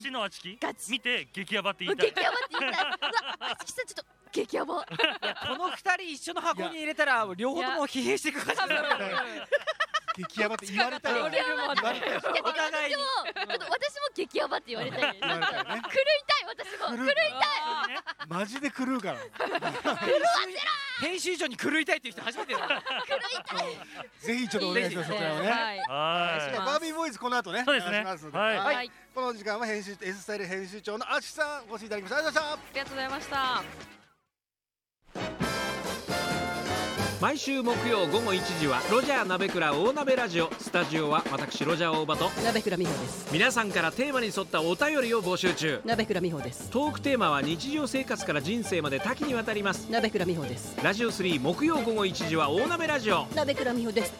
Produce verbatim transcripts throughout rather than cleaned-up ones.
ちのあちきガチ見て激ヤバって言いたい。 激ヤバって言いたい。うわあちきさんちょっと激ヤバ。 いやこのふたり一緒の箱に入れたら両方とも疲弊していく感じになるから激ヤバって言われたよ。 激ヤバって言われたよ。 いやお互いにでもちょっと私も激ヤバって言われたい。 言われたよね。 狂いたい私も。 狂う狂いたい。 マジで狂うから。 編集長に狂いたいっていう人初めてだ狂いたい。 ぜひちょっとお願いしますそちらをね。 はい。 はバービーボーイズこの後ね。 そうですねお願いしますのではいはいはいこの時間は編集 S スタイル編集長のあちきさんお越しいただきました。ありがとうございました。 ありがとうございました。 毎週木曜午後いちじはロジャー鍋倉大鍋ラジオ。スタジオは私ロジャー大場と鍋倉美穂です。 皆さんからテーマに沿ったお便りを募集中。 鍋倉美穂です。 トークテーマは日常生活から人生まで多岐にわたります。 鍋倉美穂です。 ラジオスリー木曜午後いちじは大鍋ラジオ。 鍋倉美穂です。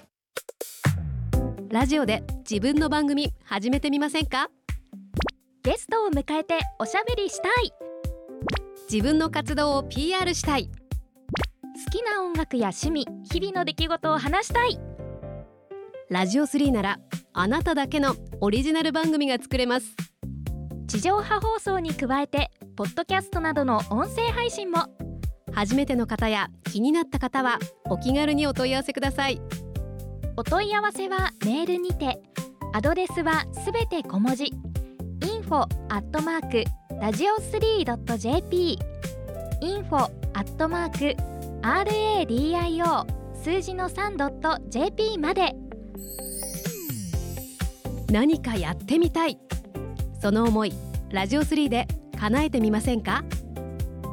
ラジオで自分の番組始めてみませんか？ ゲストを迎えておしゃべりしたい。 自分の活動を ピーアール したい。 好きな音楽や趣味、日々の出来事を話したい。 ラジオスリーならあなただけのオリジナル番組が作れます。 地上波放送に加えてポッドキャストなどの音声配信も。 初めての方や気になった方はお気軽にお問い合わせください。 お問い合わせはメールにて。アドレスはすべて小文字。インフォ アットマーク ラジオスリー ドット ジェーピー インフォ アットマーク ラディオ 数字の スリー ドット ジェーピー まで。 何かやってみたい。その思いラジオスリーで叶えてみませんか？